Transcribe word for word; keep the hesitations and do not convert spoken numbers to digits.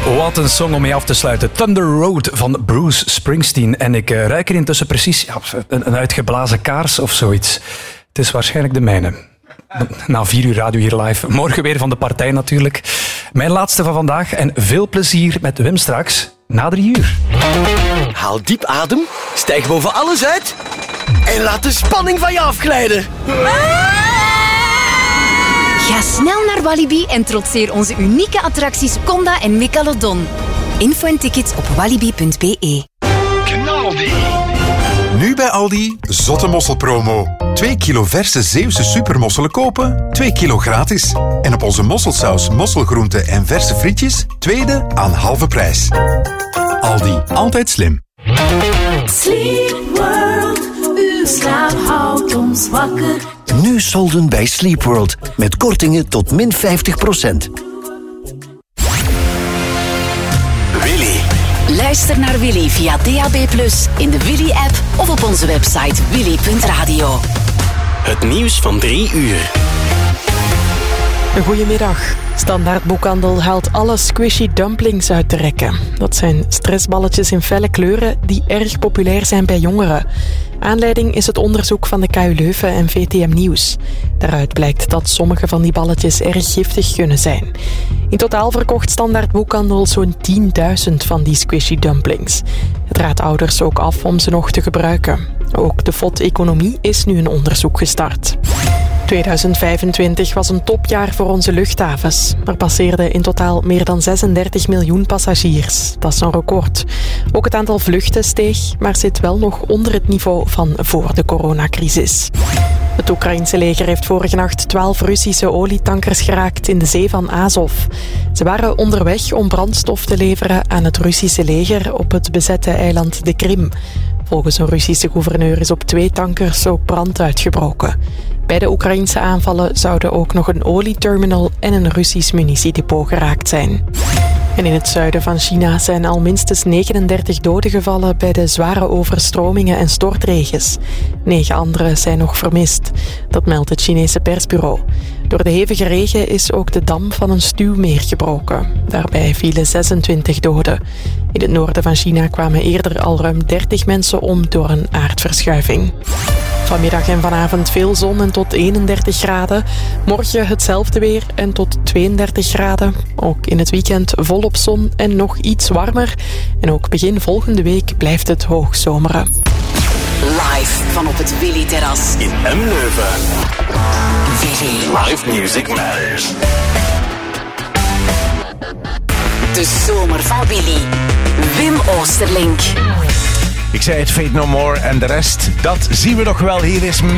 Wat een song om mee af te sluiten. Thunder Road van Bruce Springsteen. En ik uh, ruik er intussen precies ja, een, een uitgeblazen kaars of zoiets. Het is waarschijnlijk de mijne. Na vier uur radio hier live. Morgen weer van de partij natuurlijk. Mijn laatste van vandaag en veel plezier met Wim straks na drie uur. Haal diep adem, stijg boven alles uit en laat de spanning van je afglijden. Ga snel naar Walibi en trotseer onze unieke attracties Conda en Megalodon. Info en tickets op walibi punt b e. Knaldi. Nu bij Aldi, zotte mosselpromo. twee kilo verse Zeeuwse supermosselen kopen, twee kilo gratis. En op onze mosselsaus, mosselgroenten en verse frietjes, tweede aan halve prijs. Aldi, altijd slim. Sleep World, uw slaap houdt ons wakker. Nu solden bij Sleep World, met kortingen tot min vijftig procent. Willy. Luister naar Willy via D A B plus, in de Willy-app of op onze website willy punt radio. Het nieuws van drie uur. Goedemiddag. Standaard Boekhandel haalt alle squishy dumplings uit de rekken. Dat zijn stressballetjes in felle kleuren die erg populair zijn bij jongeren. Aanleiding is het onderzoek van de K U Leuven en V T M Nieuws. Daaruit blijkt dat sommige van die balletjes erg giftig kunnen zijn. In totaal verkocht Standaard Boekhandel zo'n tienduizend van die squishy dumplings. Het raadt ouders ook af om ze nog te gebruiken. Ook de F O D-economie is nu een onderzoek gestart. tweeduizend vijfentwintig was een topjaar voor onze luchthavens. Er passeerden in totaal meer dan zesendertig miljoen passagiers. Dat is een record. Ook het aantal vluchten steeg, maar zit wel nog onder het niveau van voor de coronacrisis. Het Oekraïense leger heeft vorige nacht twaalf Russische olietankers geraakt in de zee van Azov. Ze waren onderweg om brandstof te leveren aan het Russische leger op het bezette eiland de Krim. Volgens een Russische gouverneur is op twee tankers ook brand uitgebroken. Bij de Oekraïnse aanvallen zouden ook nog een olieterminal en een Russisch munitiedepot geraakt zijn. En in het zuiden van China zijn al minstens negenendertig doden gevallen bij de zware overstromingen en stortregens. Negen anderen zijn nog vermist. Dat meldt het Chinese persbureau. Door de hevige regen is ook de dam van een stuwmeer gebroken. Daarbij vielen zesentwintig doden. In het noorden van China kwamen eerder al ruim dertig mensen om door een aardverschuiving. Vanmiddag en vanavond veel zon en tot eenendertig graden. Morgen hetzelfde weer en tot tweeëndertig graden. Ook in het weekend volop zon en nog iets warmer. En ook begin volgende week blijft het hoog zomeren. Live van op het Willy-terras. In Emleuven. Willy. Live music matters. De zomer van Willy. Wim Oosterlink. Ik zei het, Fate No More en de rest, dat zien we nog wel. Hier is